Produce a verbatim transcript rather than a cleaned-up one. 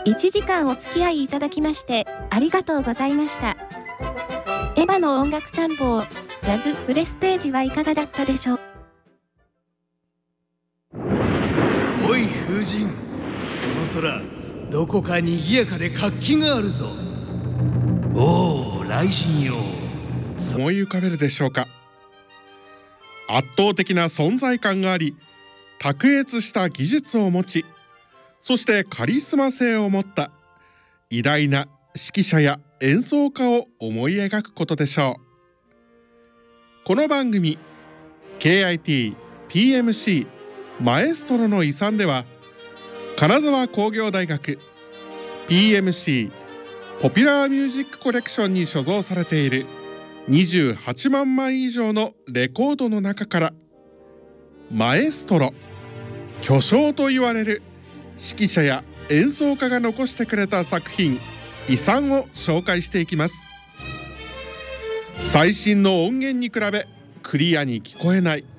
いちじかんお付き合いいただきましてありがとうございました。エヴァの音楽探訪ジャズフレステージはいかがだったでしょう。 おい風神、この空どこか賑やかで活気があるぞ。 おお、雷神よ。 思い浮かべるでしょうか。圧倒的な存在感があり、卓越した技術を持ち、そしてカリスマ性を持った偉大な指揮者や演奏家を思い描くことでしょう。この番組 ケーアイティー、ピーエムシー、マエストロの遺産では、金沢工業大学 ピーエムシー ポピュラーミュージックコレクションに所蔵されているにじゅうはちまんまい以上のレコードの中から、マエストロ、巨匠と言われる指揮者や演奏家が残してくれた作品、遺産を紹介していきます。最新の音源に比べクリアに聞こえない